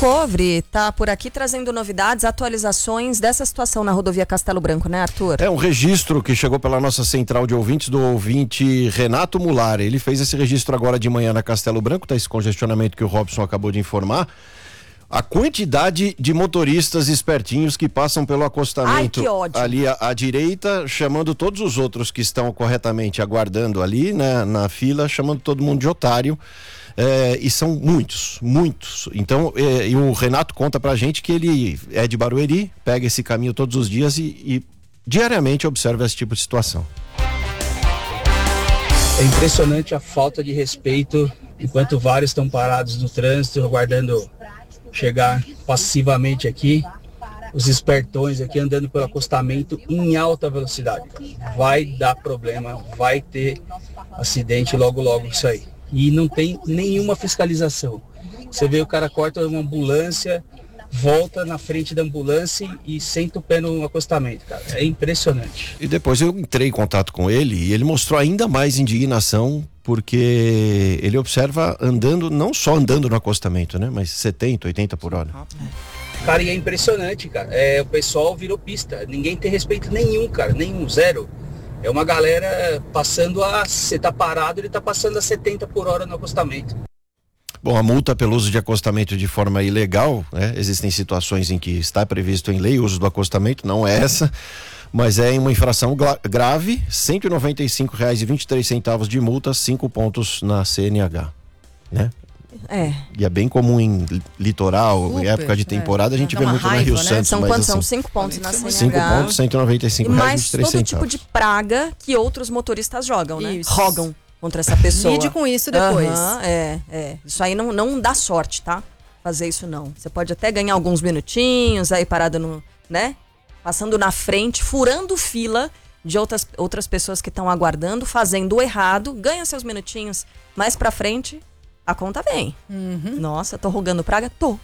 Covre tá por aqui trazendo novidades, atualizações dessa situação na rodovia Castelo Branco, né, Arthur? É um registro que chegou pela nossa central de ouvintes do ouvinte Renato Mular. Ele fez esse registro agora de manhã na Castelo Branco, tá esse congestionamento que o Robson acabou de informar. A quantidade de motoristas espertinhos que passam pelo acostamento. Ai, que ódio. Ali à direita, chamando todos os outros que estão corretamente aguardando ali, né, na fila, chamando todo mundo de otário. E são muitos. Então, e o Renato conta pra gente que ele é de Barueri, pega esse caminho todos os dias e diariamente observa esse tipo de situação. É impressionante a falta de respeito, enquanto vários estão parados no trânsito, aguardando chegar passivamente aqui, os espertões aqui andando pelo acostamento em alta velocidade. Vai dar problema, vai ter acidente logo isso aí. E não tem nenhuma fiscalização. Você vê o cara corta uma ambulância, volta na frente da ambulância e senta o pé no acostamento, cara. É impressionante. E depois eu entrei em contato com ele e ele mostrou ainda mais indignação, porque ele observa andando, não só andando no acostamento, né? Mas 70, 80 por hora. Cara, e é impressionante, cara. O pessoal virou pista. Ninguém tem respeito nenhum, cara. Nenhum, zero. É uma galera passando você tá parado, ele tá passando a 70 por hora no acostamento. Bom, a multa pelo uso de acostamento de forma ilegal, né? Existem situações em que está previsto em lei o uso do acostamento, não é essa, mas é uma infração grave, R$ 195,23 de multa, 5 pontos na CNH, né? E é bem comum em litoral, em época de temporada, a gente vê muito na Rio Santos. São mas quantos? assim, São 5 pontos na CNH. 5 pontos, R$ 195,23. Mas todo tipo de praga que outros motoristas jogam, né? Rogam contra essa pessoa. Lide com isso depois. Isso aí não dá sorte, tá? Fazer isso não. Você pode até ganhar alguns minutinhos aí parado no, né? Passando na frente, furando fila de outras pessoas que estão aguardando, fazendo o errado, ganha seus minutinhos. Mais pra frente, a conta vem. Nossa, tô rogando praga? Tô.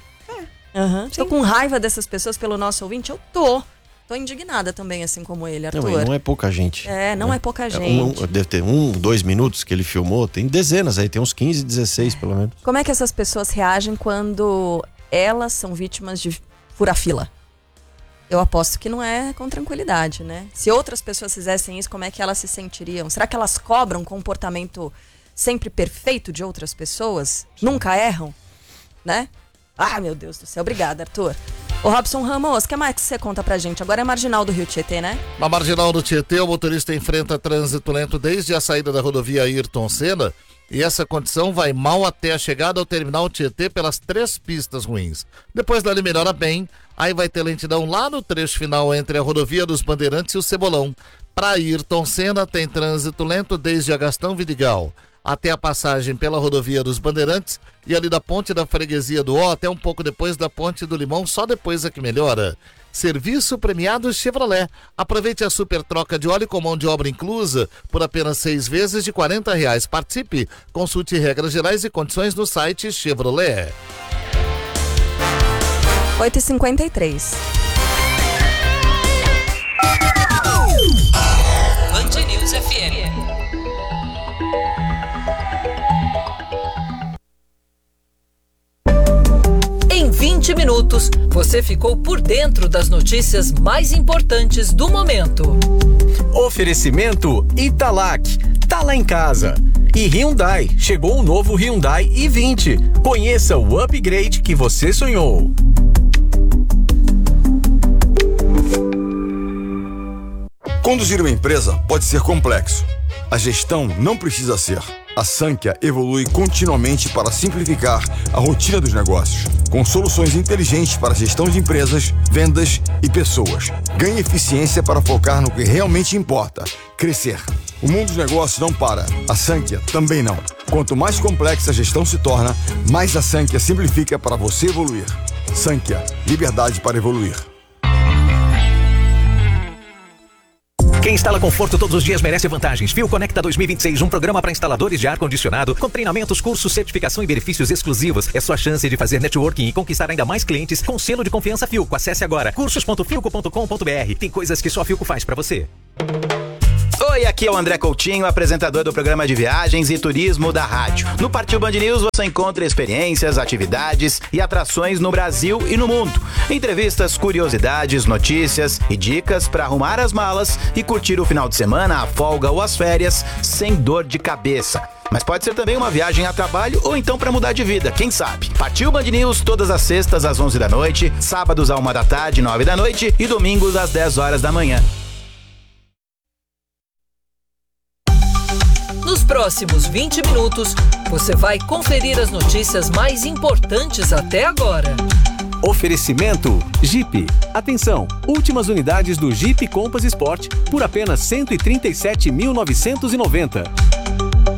Tô com raiva dessas pessoas pelo nosso ouvinte? Eu tô. Tô indignada também, assim como ele, Arthur. Não é pouca gente. Não é pouca gente. Deve ter 2 minutos que ele filmou, tem dezenas aí, tem uns 15, 16 pelo menos. Como é que essas pessoas reagem quando elas são vítimas de fura-fila? Eu aposto que não é com tranquilidade, né? Se outras pessoas fizessem isso, como é que elas se sentiriam? Será que elas cobram comportamento sempre perfeito de outras pessoas? Nunca erram? Né? Ah, meu Deus do céu. Obrigada, Arthur. Ô Robson Ramos, o que mais que você conta pra gente? Agora é Marginal do Rio Tietê, né? Na Marginal do Tietê, o motorista enfrenta trânsito lento desde a saída da rodovia Ayrton Senna, e essa condição vai mal até a chegada ao terminal Tietê pelas 3 pistas ruins. Depois dali melhora bem, aí vai ter lentidão lá no trecho final entre a rodovia dos Bandeirantes e o Cebolão. Para Ayrton Senna tem trânsito lento desde a Gastão Vidigal até a passagem pela rodovia dos Bandeirantes e ali da ponte da Freguesia do Ó até um pouco depois da ponte do Limão, só depois é que melhora. Serviço premiado Chevrolet. Aproveite a super troca de óleo com mão de obra inclusa por apenas 6 vezes de R$40. Participe, consulte regras gerais e condições no site Chevrolet. 8h53. Band News FM. Em 20 minutos, você ficou por dentro das notícias mais importantes do momento. Oferecimento Italac, tá lá em casa. E Hyundai, chegou o novo Hyundai i20. Conheça o upgrade que você sonhou. Conduzir uma empresa pode ser complexo. A gestão não precisa ser. A Sankhya evolui continuamente para simplificar a rotina dos negócios, com soluções inteligentes para a gestão de empresas, vendas e pessoas. Ganhe eficiência para focar no que realmente importa: crescer. O mundo dos negócios não para. A Sankhya também não. Quanto mais complexa a gestão se torna, mais a Sankhya simplifica para você evoluir. Sankhya, liberdade para evoluir. Quem instala conforto todos os dias merece vantagens. Fio Conecta 2026, um programa para instaladores de ar-condicionado, com treinamentos, cursos, certificação e benefícios exclusivos. É sua chance de fazer networking e conquistar ainda mais clientes com selo de confiança Filco. Acesse agora cursos.filco.com.br. Tem coisas que só a Filco faz para você. Oi, aqui é o André Coutinho, apresentador do programa de viagens e turismo da rádio. No Partiu Band News você encontra experiências, atividades e atrações no Brasil e no mundo. Entrevistas, curiosidades, notícias e dicas para arrumar as malas e curtir o final de semana, a folga ou as férias sem dor de cabeça. Mas pode ser também uma viagem a trabalho ou então para mudar de vida, quem sabe? Partiu Band News todas as sextas às 11 da noite, sábados à 1 da tarde, 9 da noite e domingos às 10 horas da manhã. Nos próximos 20 minutos, você vai conferir as notícias mais importantes até agora. Oferecimento Jeep. Atenção, últimas unidades do Jeep Compass Sport por apenas R$ 137.990.